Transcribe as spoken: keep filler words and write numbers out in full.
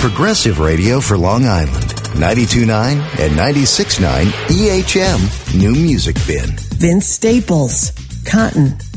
Progressive Radio for Long Island. ninety-two point nine and ninety-six point nine E H M New Music Bin. Vince Staples, Cotton.